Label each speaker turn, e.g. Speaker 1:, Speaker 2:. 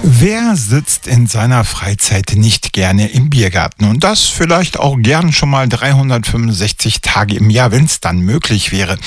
Speaker 1: Wer sitzt in seiner Freizeit nicht gerne im Biergarten? Und das vielleicht auch gern schon mal 365 Tage im Jahr, wenn es dann möglich wäre.